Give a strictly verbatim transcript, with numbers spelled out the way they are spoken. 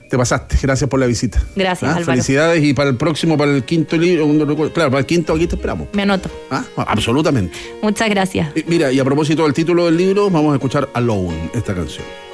Te pasaste, gracias por la visita. Gracias, ¿Ah? Álvaro. Felicidades, y para el próximo, para el quinto libro, claro, para el quinto aquí te esperamos. Me anoto. ¿Ah? Absolutamente. Muchas gracias. Y mira, y a propósito del título del libro, vamos a escuchar Alone, esta canción.